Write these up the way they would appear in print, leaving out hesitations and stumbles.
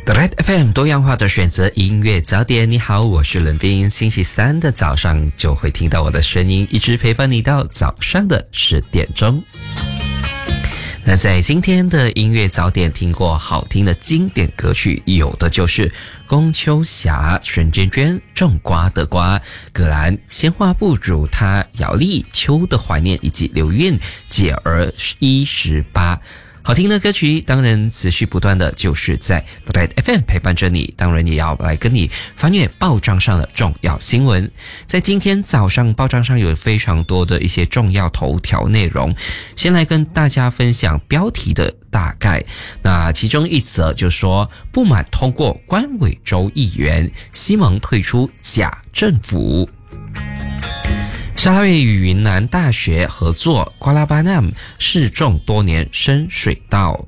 Red FM 多样化的选择音乐早点，你好，我是伦斌。星期三的早上就会听到我的声音，一直陪伴你到早上的10点钟。那在今天的音乐早点听过好听的经典歌曲，有的就是宫秋霞、孙娟娟、种瓜的瓜、葛兰、鲜花不如她、姚丽、秋的怀念以及刘韵、姐儿118。好听的歌曲当然持续不断的就是在 Red FM 陪伴着你，当然也要来跟你翻阅报章上的重要新闻。在今天早上报章上有非常多的一些重要头条内容，先来跟大家分享标题的大概。那其中一则就说，不满通过关委州议员，西蒙退出假政府。沙拉越与云南大学合作瓜拉巴纳姆试种多年深水稻。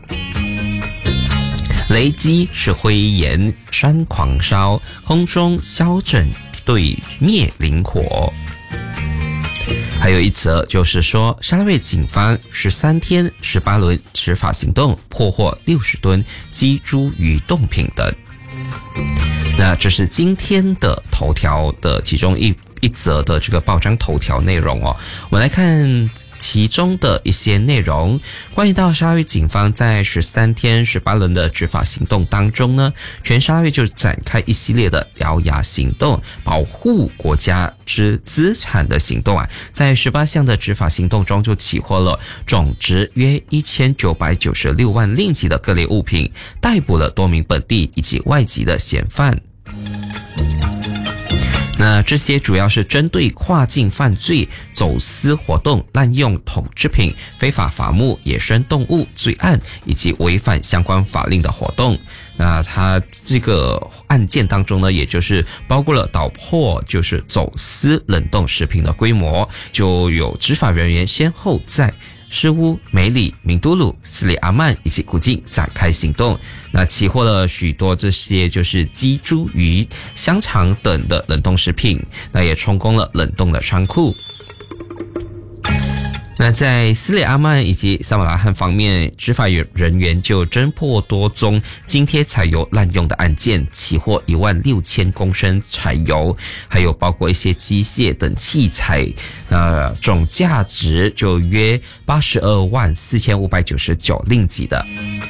雷击是灰炎，山狂烧，空中消拯队灭林火。还有一则就是说，沙拉越警方13天18轮执法行动，破获60吨鸡猪鱼冻品等。那这是今天的头条的其中一则的这个报章头条内容哦。我们来看其中的一些内容。关于到沙拉越警方在13天18轮的执法行动当中呢，全沙拉越就展开一系列的獠牙行动，保护国家之资产的行动啊。在18项的执法行动中，就起获了总值约1996万令吉的各类物品，逮捕了多名本地以及外籍的嫌犯。那这些主要是针对跨境犯罪、走私活动、滥用统制品、非法伐木、野生动物罪案以及违反相关法令的活动。那它这个案件当中呢，也就是包括了捣破就是走私冷冻食品的规模，就有执法人员先后在诗屋、梅里、明都鲁、斯里阿曼以及古晋展开行动，那起获了许多这些就是鸡、猪、鱼、香肠等的冷冻食品，那也充公了冷冻的仓库。那在斯里阿曼以及萨马拉罕方面，执法人员就侦破多宗津贴柴油滥用的案件，起获16000公升柴油，还有包括一些机械等器材，总价值就约824599令吉的。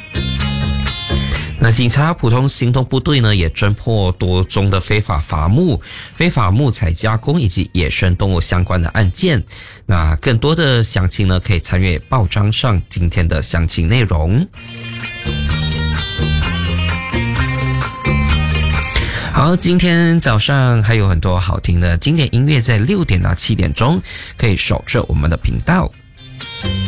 那警察普通行动部队呢，也侦破多宗的非法伐木、非法木材加工以及野生动物相关的案件。那更多的详情呢，可以参阅报章上今天的详情内容。好，今天早上还有很多好听的经典音乐，在6点到7点钟可以守着我们的频道。